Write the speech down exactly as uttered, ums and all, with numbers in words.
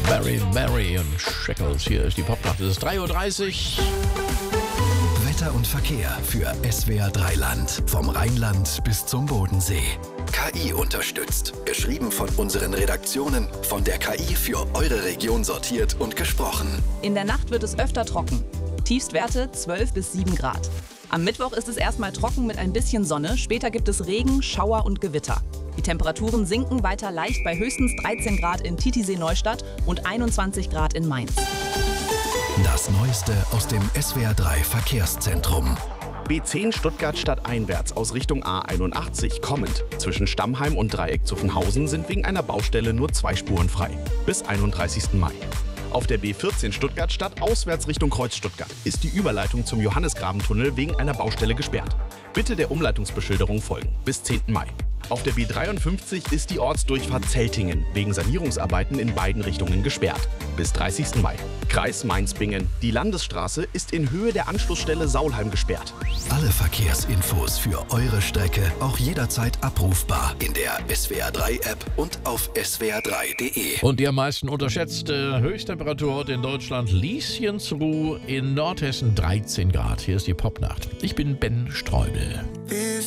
Mary, Mary und Shackles. Hier ist die Popnacht. Es ist drei Uhr dreißig. Wetter und Verkehr für S W R drei Land. Vom Rheinland bis zum Bodensee. K I unterstützt. Geschrieben von unseren Redaktionen. Von der K I für eure Region sortiert und gesprochen. In der Nacht wird es öfter trocken. Tiefstwerte zwölf bis sieben Grad. Am Mittwoch ist es erstmal trocken mit ein bisschen Sonne. Später gibt es Regen, Schauer und Gewitter. Die Temperaturen sinken weiter leicht bei höchstens dreizehn Grad in Titisee-Neustadt und einundzwanzig Grad in Mainz. Das Neueste aus dem S W R drei Verkehrszentrum. B zehn Stuttgart stadteinwärts aus Richtung A einundachtzig kommend. Zwischen Stammheim und Dreieck Zuffenhausen sind wegen einer Baustelle nur zwei Spuren frei. Bis einunddreißigsten Mai. Auf der B vierzehn Stuttgart stadtauswärts Richtung Kreuz Stuttgart ist die Überleitung zum Johannisgrabentunnel wegen einer Baustelle gesperrt. Bitte der Umleitungsbeschilderung folgen. Bis zehnten Mai. Auf der B dreiundfünfzig ist die Ortsdurchfahrt Zeltingen wegen Sanierungsarbeiten in beiden Richtungen gesperrt. Bis dreißigsten Mai. Kreis Mainz-Bingen. Die Landesstraße ist in Höhe der Anschlussstelle Saulheim gesperrt. Alle Verkehrsinfos für eure Strecke auch jederzeit abrufbar in der S W R drei App und auf s w r drei punkt d e. Und die am meisten unterschätzte Höchsttemperatur heute in Deutschland, Lieschensruh in Nordhessen dreizehn Grad. Hier ist die Popnacht. Ich bin Ben Streubel.